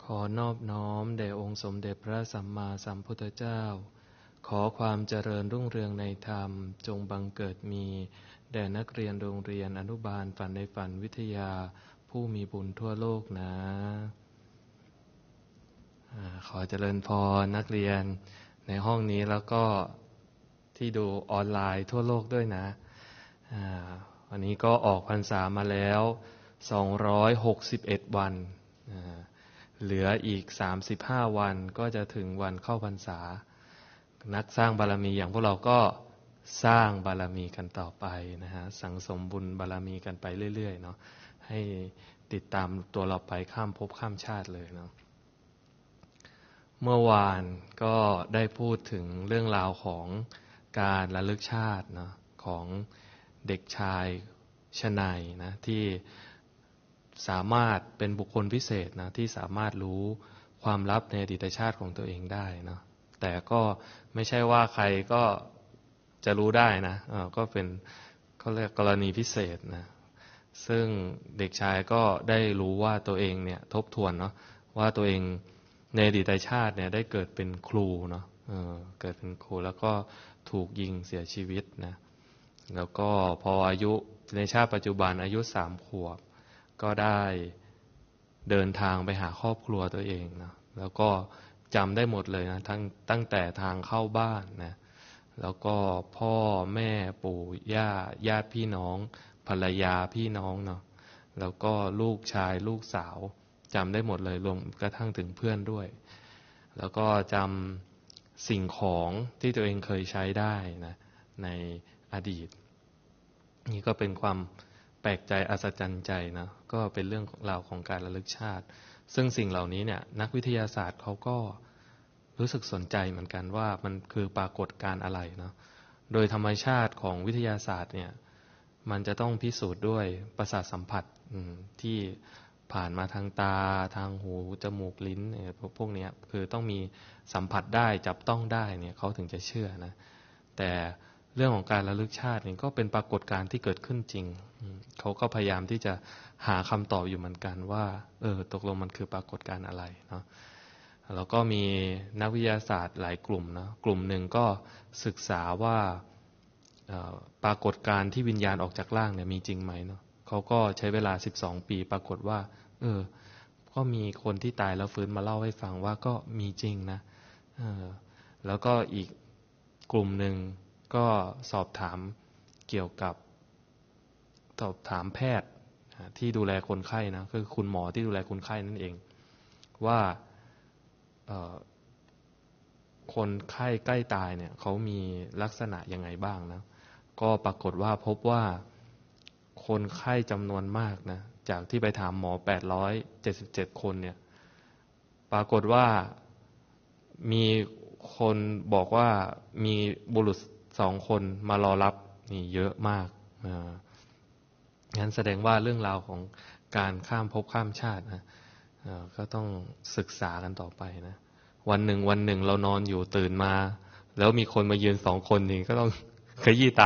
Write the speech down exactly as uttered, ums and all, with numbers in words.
อนอบน้อมแด่องค์สมเด็จพระสัมมาสัมพุทธเจ้าขอความเจริญรุ่งเรืองในธรรมจงบังเกิดมีแด่นักเรียนโรงเรียนอนุบาลฝันในฝันวิทยาผู้มีบุญทั่วโลกนะขอเจริญพรนักเรียนในห้องนี้แล้วก็ที่ดูออนไลน์ทั่วโลกด้วยนะวันนี้ก็ออกพรรษามาแล้วสองร้อยหกสิบเอ็ดวันเหลืออีกสามสิบห้าวันก็จะถึงวันเข้าพรรษานักสร้างบารมีอย่างพวกเราก็สร้างบารมีกันต่อไปนะฮะสั่งสมบุญบารมีกันไปเรื่อยๆเนาะให้ติดตามตัวเราไปข้ามภพข้ามชาติเลยเนาะเมื่อวานก็ได้พูดถึงเรื่องราวของการระลึกชาติเนาะของเด็กชายชนัยนะที่สามารถเป็นบุคคลพิเศษนะที่สามารถรู้ความลับในอดีตชาติของตัวเองได้เนาะแต่ก็ไม่ใช่ว่าใครก็จะรู้ได้นะก็เป็นเขาเรียกกรณีพิเศษนะซึ่งเด็กชายก็ได้รู้ว่าตัวเองเนี่ยทบทวนเนาะว่าตัวเองในอดีตชาติเนี่ยได้เกิดเป็นครูเนาะเออเกิดเป็นครูแล้วก็ถูกยิงเสียชีวิตนะแล้วก็พออายุในชาติปัจจุบันอายุสามขวบก็ได้เดินทางไปหาครอบครัวตัวเองนะแล้วก็จำได้หมดเลยนะทั้งตั้งแต่ทางเข้าบ้านนะแล้วก็พ่อแม่ปู่ย่าญาติพี่น้องภรรยาพี่น้องเนาะแล้วก็ลูกชายลูกสาวจำได้หมดเลยรวมกระทั่งถึงเพื่อนด้วยแล้วก็จำสิ่งของที่ตัวเองเคยใช้ได้นะในอดีตนี่ก็เป็นความแปลกใจอัศจรรย์ใจนะก็เป็นเรื่องราวของการระลึกชาติซึ่งสิ่งเหล่านี้เนี่ยนักวิทยาศาสตร์เขาก็รู้สึกสนใจเหมือนกันว่ามันคือปรากฏการณ์อะไรเนาะโดยธรรมชาติของวิทยาศาสตร์เนี่ยมันจะต้องพิสูจน์ด้วยประสาทสัมผัสที่ผ่านมาทางตาทางหูจมูกลิ้นพวกนี้คือต้องมีสัมผัสได้จับต้องได้เนี่ยเขาถึงจะเชื่อนะแต่เรื่องของการระลึกชาตินี่ก็เป็นปรากฏการณ์ที่เกิดขึ้นจริงเขาก็พยายามที่จะหาคำตอบอยู่เหมือนกันว่าเออตกลงมันคือปรากฏการณ์อะไรเนาะแล้วก็มีนักวิทยาศาสตร์หลายกลุ่มเนาะกลุ่มหนึ่งก็ศึกษาว่าปรากฏการณ์ที่วิญญาณออกจากร่างเนี่ยมีจริงไหมเนาะเขาก็ใช้เวลาสิบสองปีปรากฏว่าเออก็มีคนที่ตายแล้วฟื้นมาเล่าให้ฟังว่าก็มีจริงนะเออแล้วก็อีกกลุ่มหนึ่งก็สอบถามเกี่ยวกับสอบถามแพทย์ที่ดูแลคนไข้นะคือคุณหมอที่ดูแลคนไข้นั่นเองว่าคนไข้ใกล้ตายเนี่ยเขามีลักษณะยังไงบ้างนะก็ปรากฏว่าพบว่าคนไข้จำนวนมากนะจากที่ไปถามหมอแปดร้อยเจ็ดสิบเจ็ดคนเนี่ยปรากฏว่ามีคนบอกว่ามีบุรุษสองคนมารอรับนี่เยอะมากงั้นแสดงว่าเรื่องราวของการข้ามภพข้ามชาตินะก็ต้องศึกษากันต่อไปนะวันหนึ่งวันหนึ่งเรานอนอยู่ตื่นมาแล้วมีคนมายืนสองคนนี่ก็ต้องขยี้ตา